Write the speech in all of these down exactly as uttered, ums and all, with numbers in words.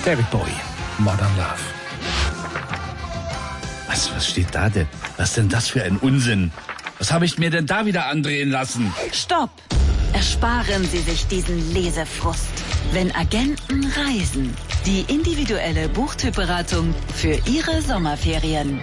David Bowie, Modern Love. Was, was steht da denn? Was ist denn das für ein Unsinn? Was habe ich mir denn da wieder andrehen lassen? Stopp! Ersparen Sie sich diesen Lesefrust. Wenn Agenten reisen. Die individuelle Buchtypberatung für Ihre Sommerferien.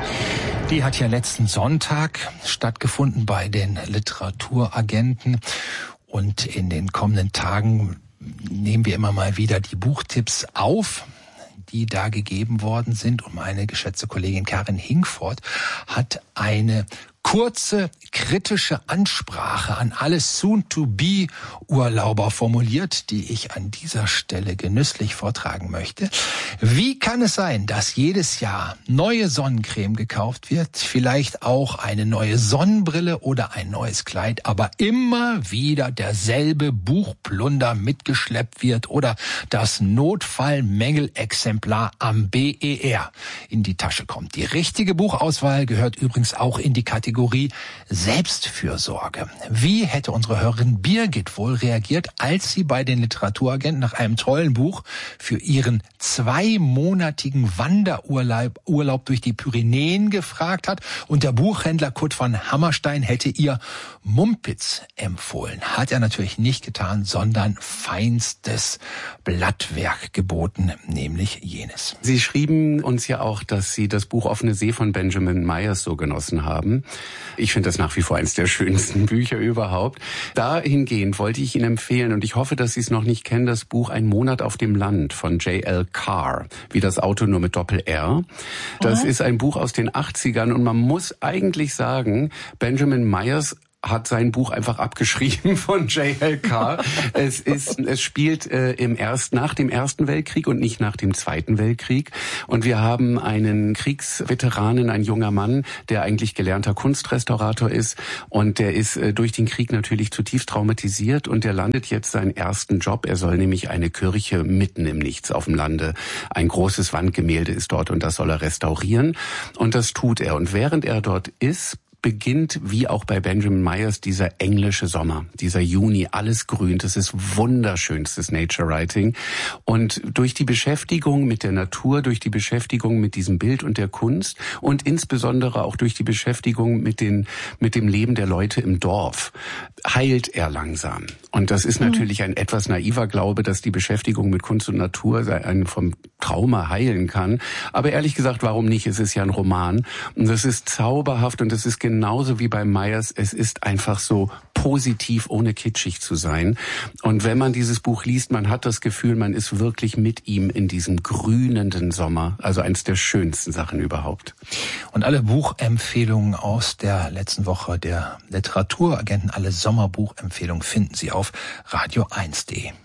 Die hat ja letzten Sonntag stattgefunden bei den Literaturagenten. Und in den kommenden Tagen nehmen wir immer mal wieder die Buchtipps auf, die da gegeben worden sind. Und meine geschätzte Kollegin Karin Hinkfort hat eine kurze, kritische Ansprache an alle Soon-to-be-Urlauber formuliert, die ich an dieser Stelle genüsslich vortragen möchte. Wie kann es sein, dass jedes Jahr neue Sonnencreme gekauft wird, vielleicht auch eine neue Sonnenbrille oder ein neues Kleid, aber immer wieder derselbe Buchplunder mitgeschleppt wird oder das Notfallmängelexemplar am B E R in die Tasche kommt? Die richtige Buchauswahl gehört übrigens auch in die Kategorie Selbstfürsorge. Wie hätte unsere Hörerin Birgit wohl reagiert, als sie bei den Literaturagenten nach einem tollen Buch für ihren zweimonatigen Wanderurlaub Urlaub durch die Pyrenäen gefragt hat und der Buchhändler Kurt von Hammerstein hätte ihr Mumpitz empfohlen? Hat er natürlich nicht getan, sondern feinstes Blattwerk geboten, nämlich jenes. Sie schrieben uns ja auch, dass Sie das Buch Offene See von Benjamin Myers so genossen haben. Ich finde das nach wie vor eines der schönsten Bücher überhaupt. Dahingehend wollte ich Ihnen empfehlen, und ich hoffe, dass Sie es noch nicht kennen, das Buch Ein Monat auf dem Land von J L Carr, wie das Auto nur mit Doppel-R. Das mhm. ist ein Buch aus den achtzigern und man muss eigentlich sagen, Benjamin Myers hat sein Buch einfach abgeschrieben von J L Carr. es ist, es spielt äh, im erst nach dem Ersten Weltkrieg und nicht nach dem Zweiten Weltkrieg. Und wir haben einen Kriegsveteranen, ein junger Mann, der eigentlich gelernter Kunstrestaurator ist. Und der ist äh, durch den Krieg natürlich zutiefst traumatisiert und der landet jetzt seinen ersten Job. Er soll nämlich eine Kirche mitten im Nichts auf dem Lande. Ein großes Wandgemälde ist dort und das soll er restaurieren. Und das tut er. Und während er dort ist, beginnt, wie auch bei Benjamin Myers, dieser englische Sommer, dieser Juni, alles grün, das ist wunderschönstes Nature Writing. Und durch die Beschäftigung mit der Natur, durch die Beschäftigung mit diesem Bild und der Kunst und insbesondere auch durch die Beschäftigung mit den, mit dem Leben der Leute im Dorf, heilt er langsam. Und das ist natürlich ein etwas naiver Glaube, dass die Beschäftigung mit Kunst und Natur einen vom Trauma heilen kann. Aber ehrlich gesagt, warum nicht? Es ist ja ein Roman. Und das ist zauberhaft und es ist genauso wie bei Myers. Es ist einfach so positiv, ohne kitschig zu sein. Und wenn man dieses Buch liest, man hat das Gefühl, man ist wirklich mit ihm in diesem grünenden Sommer. Also eins der schönsten Sachen überhaupt. Und alle Buchempfehlungen aus der letzten Woche der Literaturagenten, alle Sommerbuchempfehlungen finden Sie auf radio eins punkt de.